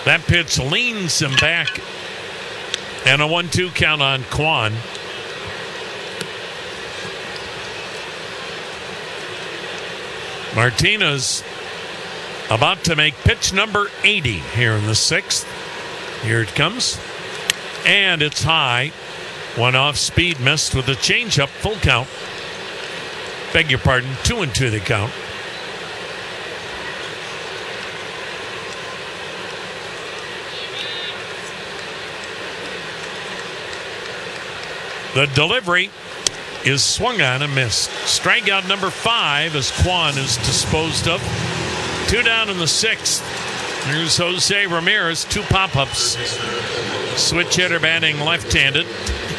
That pitch leans him back. And a 1-2 count on Kwan. Martinez about to make pitch number 80 here in the sixth. Here it comes. And it's high. One off speed missed with a changeup. Full count. Beg your pardon. 2-2 the count. The delivery is swung on and missed. Strikeout number 5 as Kwan is disposed of. 2 down in the sixth. Here's Jose Ramirez, 2 pop-ups. Switch hitter batting left-handed.